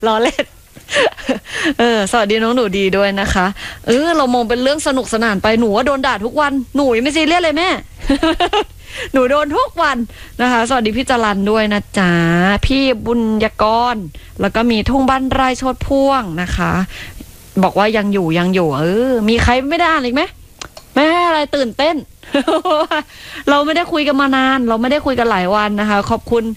ล้อเล่นสวัสดีน้องหนูดีด้วยนะคะเรามองเป็นเรื่องสนุกสนานไปหนูว่าโดนด่าทุกวันหนูยังไม่ซีเรียสเลยแม่ หนูโดนทุกวันนะคะสวัสดีพี่จรัญด้วยนะจ๊ะพี่บุญยกรแล้วก็มีทุ่งบ้านไร่โชดพ่วงนะคะบอกว่ายังอยู่มีใครไม่ได้อ่านอีกไหมแม่อะไรตื่นเต้น เราไม่ได้คุยกันมานานเราไม่ได้คุยกันหลายวันนะคะขอบคุณ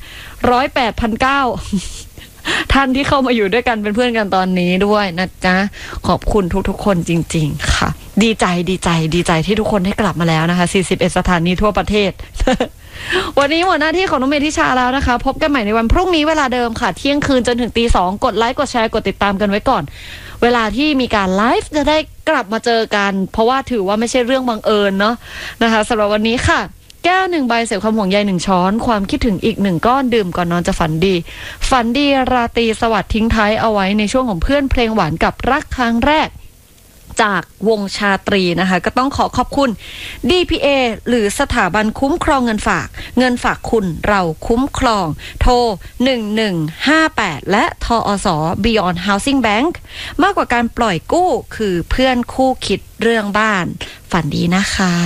108,900ท่านที่เข้ามาอยู่ด้วยกันเป็นเพื่อนกันตอนนี้ด้วยนะจ๊ะขอบคุณทุกๆคนจริงๆค่ะดีใจที่ทุกคนได้กลับมาแล้วนะคะ41สถานีทั่วประเทศ วันนี้หมดหน้าที่ของน้องเมธิชาแล้วนะคะพบกันใหม่ในวันพรุ่งนี้เวลาเดิมค่ะเที่ยงคืนจนถึงตี2กดไลค์กดแชร์กดติดตามกันไว้ก่อนเวลาที่มีการไลฟ์จะได้กลับมาเจอกันเพราะว่าถือว่าไม่ใช่เรื่องบังเอิญเนาะนะคะสำหรับวันนี้ค่ะแก้ว1ใบเสพความห่วงใย1ช้อนความคิดถึงอีก1ก้อนดื่มก่อนนอนจะฝันดีราตรีสวัสดิ์ทิ้งท้ายเอาไว้ในช่วงของเพื่อนเพลงหวานกับรักครั้งแรกจากวงชาตรีนะคะก็ต้องขอบคุณ DPA หรือสถาบันคุ้มครองเงินฝากคุณเราคุ้มครองโทร1158และทอส Beyond Housing Bank มากกว่าการปล่อยกู้คือเพื่อนคู่คิดเรื่องบ้านฝันดีนะคะ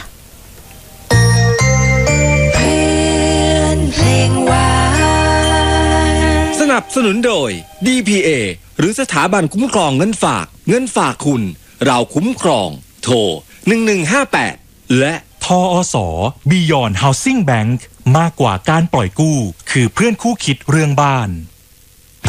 เพลงหวานสนับสนุนโดย DPA หรือสถาบันคุ้มครองเงินฝากคุณเราคุ้มครองโทร1158และทอส Beyond Housing Bank มากกว่าการปล่อยกู้คือเพื่อนคู่คิดเรื่องบ้าน